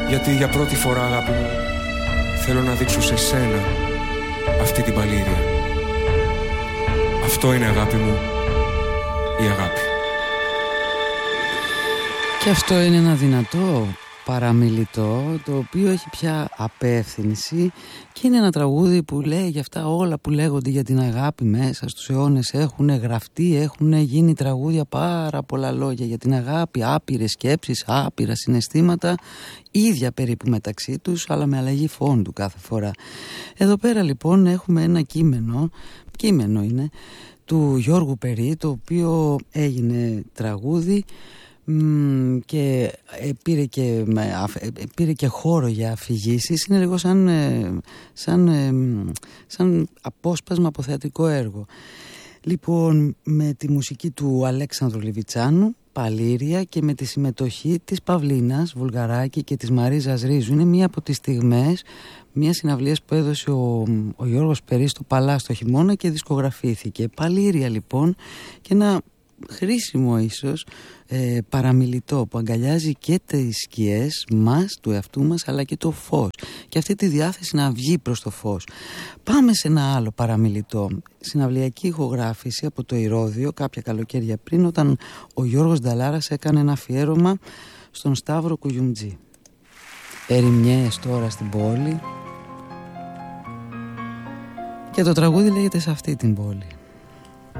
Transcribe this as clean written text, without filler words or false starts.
Γιατί για πρώτη φορά, αγάπη μου, θέλω να δείξω σε σένα αυτή την παλήρια. Αυτό είναι, αγάπη μου, η αγάπη. Και αυτό είναι ένα δυνατό παραμιλητό, το οποίο έχει πια απεύθυνση και είναι ένα τραγούδι που λέει για αυτά όλα που λέγονται για την αγάπη μέσα στους αιώνες. Έχουν γραφτεί, έχουν γίνει τραγούδια, πάρα πολλά λόγια για την αγάπη, άπειρες σκέψεις, άπειρα συναισθήματα, ίδια περίπου μεταξύ τους, αλλά με αλλαγή φόντου κάθε φορά. Εδώ πέρα λοιπόν έχουμε ένα κείμενο είναι, του Γιώργου Περί, το οποίο έγινε τραγούδι και πήρε και χώρο για αφηγήσεις. Είναι λίγο σαν απόσπασμα από θεατρικό έργο. Λοιπόν, με τη μουσική του Αλέξανδρου Λιβιτσάνου, Παλήρια, και με τη συμμετοχή της Παυλίνας Βουλγαράκη και της Μαρίζας Ρίζου. Είναι μία από τις στιγμές μια συναυλίας που έδωσε ο Γιώργος Περί στο Παλάς το χειμώνα και δισκογραφήθηκε. Παλήρια λοιπόν, και ένα χρήσιμο ίσως παραμιλητό που αγκαλιάζει και τις σκιές μας, του εαυτού μας, αλλά και το φως και αυτή τη διάθεση να βγει προς το φως. Πάμε σε ένα άλλο παραμιλητό, συναυλιακή ηχογράφηση από το Ηρώδειο κάποια καλοκαίρια πριν, όταν ο Γιώργος Νταλάρας έκανε ένα αφιέρωμα στον Σταύρο Κουγιουμτζή. Ερημιές τώρα στην πόλη, και το τραγούδι λέγεται «Σε αυτή την πόλη».